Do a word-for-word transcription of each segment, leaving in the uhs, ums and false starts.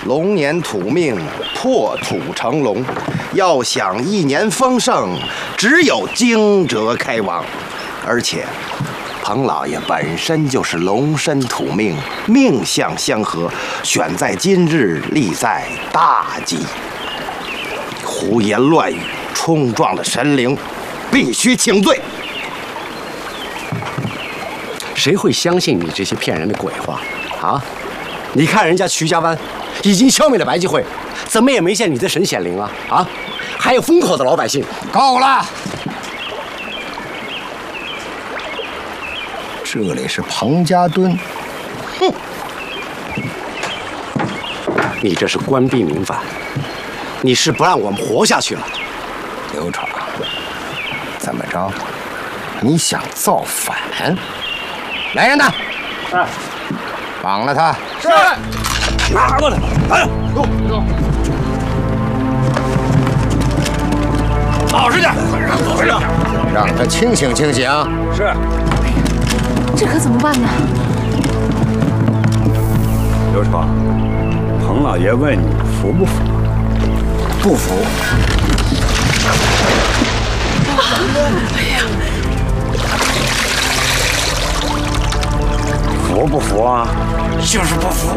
龙年土命，破土成龙。要想一年丰盛，只有惊蛰开王。而且，彭老爷本身就是龙身土命，命相相合，选在今日，利在大吉。胡言乱语，冲撞了神灵，必须请罪。 谁会相信你这些骗人的鬼话啊？你看人家徐家湾已经消灭了白济会，怎么也没见你的神显灵啊啊！还有风口的老百姓， 够了！这里是彭家墩， 哼！你这是官逼民反，你是不让我们活下去了。 刘闯，怎么着？你想造反？来人呐！ 是。 绑了他。 是。拿过来！哎，走走。老实点，老实点， 让他清醒清醒。 是。 这可怎么办呢？ 刘闯，彭老爷问你服不服？ 不服。 哎呀！ 服不服啊？ 就是不服。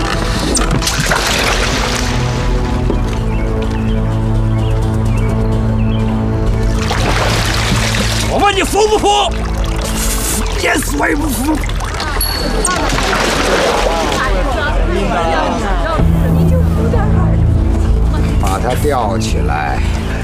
我问你服不服？淹死我也不服！ 把他吊起来。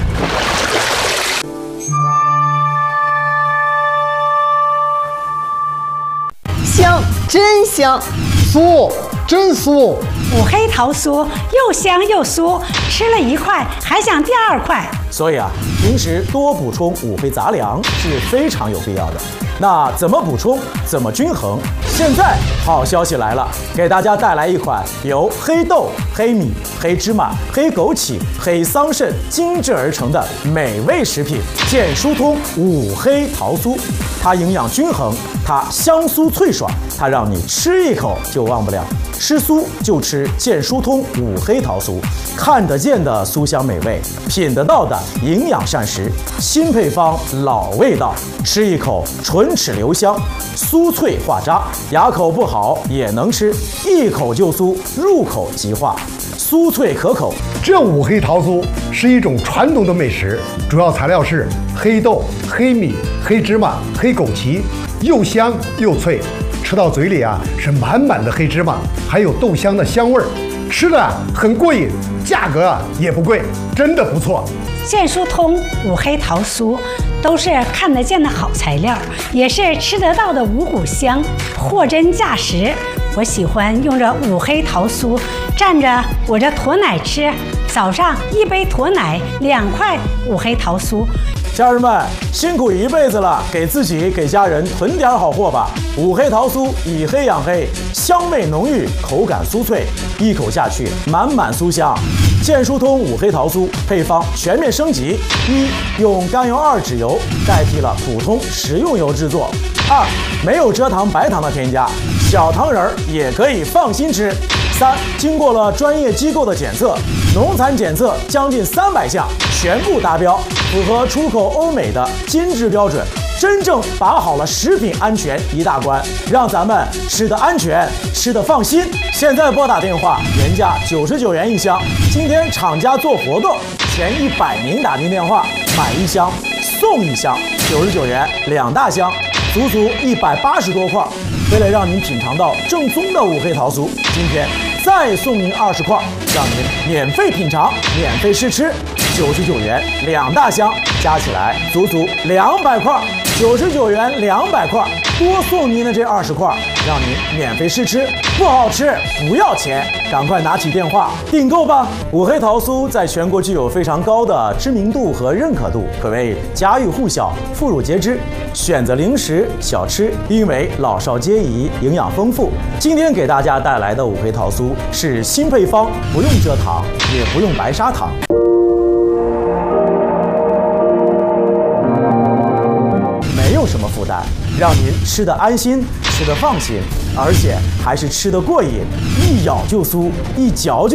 香，真香； 酥，真酥。 五黑桃酥又香又酥，吃了一块还想第二块。 所以啊，平时多补充五黑杂粮是非常有必要的。那怎么补充？怎么均衡？现在好消息来了，给大家带来一款由黑豆、黑米、黑芝麻、黑枸杞、黑桑葚精制而成的美味食品——健疏通五黑桃酥。它营养均衡，它香酥脆爽，它让你吃一口就忘不了。吃酥就吃健疏通五黑桃酥，看得见的酥香美味，品得到的营养膳食，新配方老味道，吃一口唇齿留香，酥脆化渣，牙口不好也能吃，一口就酥，入口即化，酥脆可口。 这五黑桃酥是一种传统的美食，主要材料是黑豆、黑米、黑芝麻、黑枸杞，又香又脆。吃到嘴里啊，是满满的黑芝麻，还有豆香的香味儿，吃的很过瘾，价格啊也不贵，真的不错。 健疏通五黑桃酥都是看得见的好材料，也是吃得到的五谷香，货真价实。我喜欢用这五黑桃酥蘸着我这驼奶吃，早上一杯驼奶，两块五黑桃酥。 家人们辛苦一辈子了，给自己给家人囤点好货吧。五黑桃酥以黑养黑，香味浓郁，口感酥脆，一口下去满满酥香。健疏通五黑桃酥配方全面升级：一、用甘油二酯油代替了普通食用油制作；二、没有蔗糖白糖的添加，小糖人儿也可以放心吃；三、经过了专业机构的检测，农残检测将近三百项，全部达标，符合出口欧美的金质标准，真正把好了食品安全一大关，让咱们吃得安全，吃得放心。现在拨打电话，原价九十九元一箱，今天厂家做活动，前一百名打进电话买一箱送一箱，九十九元两大箱，足足一百八十多块。为了让您品尝到正宗的五黑桃酥，今天再送您二十块，让您免费品尝，免费试吃。九十九元两大箱，加起来足足两百块。九十九元两百块，多送您的这二十块，让您免费试吃，不好吃不要钱，赶快拿起电话订购吧！五黑桃酥在全国具有非常高的知名度和认可度，可谓家喻户晓、妇孺皆知。选择零食小吃，因为老少皆宜，营养丰富。今天给大家带来的五黑桃酥是新配方，不用蔗糖，也不用白砂糖。没有什么负担，让您吃得安心，吃得放心，而且还是吃得过瘾，一咬就酥，一嚼就